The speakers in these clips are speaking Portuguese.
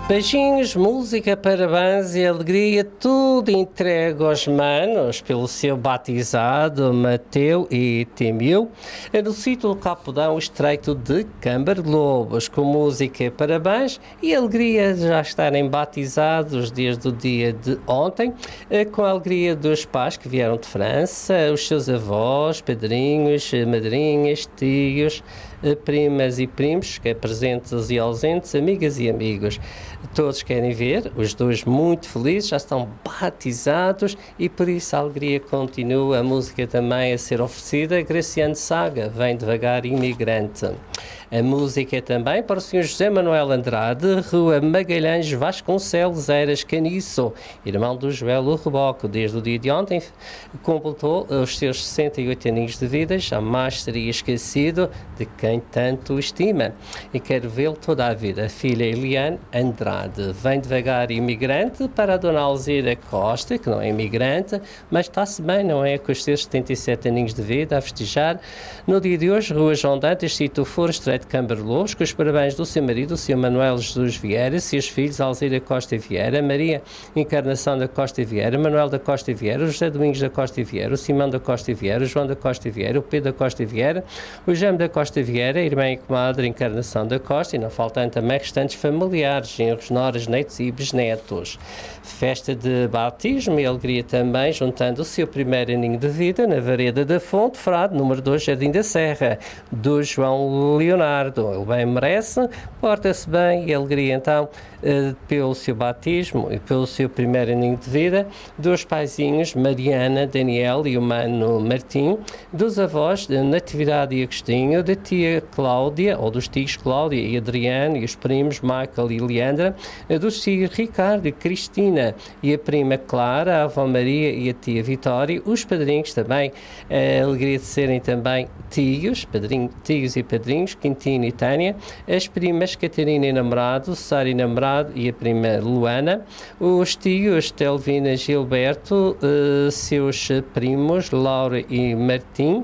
Beijinhos, música, parabéns e alegria, tudo entregue aos manos pelo seu batizado Mateu e Timeu, no sítio do Capodão Estreito de Cambarlobos, com música, parabéns e alegria de já estarem batizados desde o dia de ontem, com a alegria dos pais que vieram de França, os seus avós, padrinhos, madrinhas, tios, primas e primos, que é presentes e ausentes, amigas e amigos. Todos querem ver, os dois muito felizes, já estão batizados e por isso a alegria continua, a música também a ser oferecida. Graciano Saga, Vem Devagar, Imigrante. A música é também para o Sr. José Manuel Andrade, Rua Magalhães Vasconcelos, Eiras, Caniço, irmão do Joel Reboco. Desde o dia de ontem completou os seus 68 aninhos de vida, jamais seria esquecido de quem tanto o estima e quer vê-lo toda a vida. A filha Eliane Andrade. Vem Devagar, Imigrante, para a dona Alzira Costa, que não é imigrante, mas está-se bem, não é? Com os seus 77 aninhos de vida a festejar. No dia de hoje, Rua João Dantas, Sítio Foro, Estreito de Cambarlobos, com os parabéns do seu marido, o Sr. Manuel Jesus Vieira, seus filhos, Alzira Costa Vieira, Maria Encarnação da Costa Vieira, Manuel da Costa Vieira, o José Domingos da Costa Vieira, o Simão da Costa Vieira, o João da Costa Vieira, o Pedro da Costa Vieira, o Jaime da Costa Vieira, a irmã e comadre Encarnação da Costa, e não faltam também restantes familiares, genros, noras, netos e bisnetos. Festa de batismo e alegria também, juntando o seu primeiro aninho de vida na Vareda da Fonte, Frade, número 2, Jardim da Serra, do João Leonardo. Ele bem merece, porta-se bem e alegria então pelo seu batismo e pelo seu primeiro aninho de vida, dos paizinhos Mariana, Daniel e o mano Martim, dos avós Natividade e Agostinho, da tia Cláudia, ou dos tios Cláudia e Adriano, e os primos Michael e Leandra, dos tios Ricardo e Cristina, e a prima Clara, a avó Maria e a tia Vitória, os padrinhos também, a alegria de serem também tios, tios e padrinhos, Quintino e Tânia, as primas Catarina e namorado, Sara e namorado e a prima Luana, os tios Telvina e Gilberto, seus primos Laura e Martim,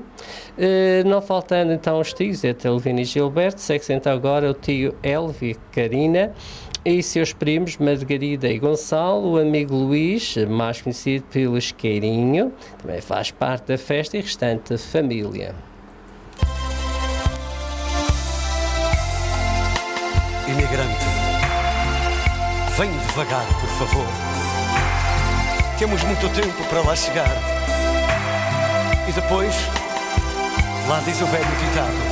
não faltando então os tios, é Telvina e Gilberto, segue-se então agora o tio Elvio e Carina, e seus primos Margarida e Gonçalo, o amigo Luís, mais conhecido pelo Isqueirinho, também faz parte da festa, e restante família. Imigrante, vem devagar, por favor. Temos muito tempo para lá chegar. E depois, lá diz o velho ditado: